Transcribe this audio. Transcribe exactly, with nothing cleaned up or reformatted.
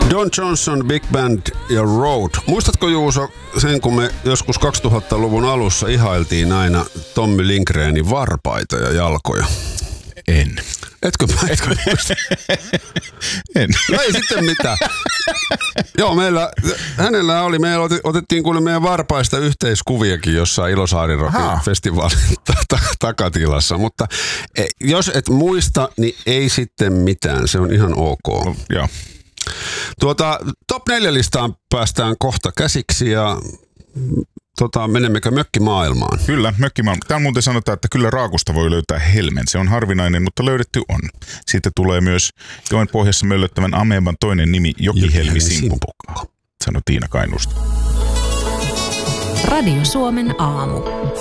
Don Johnson, Big Band ja Road. Muistatko, Juuso, sen kun me joskus kaksituhattaluvun alussa ihailtiin aina Tommy Lindgrenin varpaita ja jalkoja? En. Etkö mä? Etkö muista? En. No ei sitten mitään. Joo, meillä, hänellä oli, me otettiin kuule meidän varpaista yhteiskuviakin jossain Ilosaarirokin festivaalin takatilassa, mutta jos et muista, niin ei sitten mitään, se on ihan ok. No, joo. Tuota, top neljä listaan päästään kohta käsiksi ja tota, menemmekö mökkimaailmaan? Kyllä, mökkimaailmaan. Täällä muuten sanotaan, että kyllä raakusta voi löytää helmen. Se on harvinainen, mutta löydetty on. Siitä tulee myös joen pohjassa möllöttävän ameban toinen nimi, Jokihelmi Simpukka, sanoi Tiina Kainuusta. Radio Suomen aamu.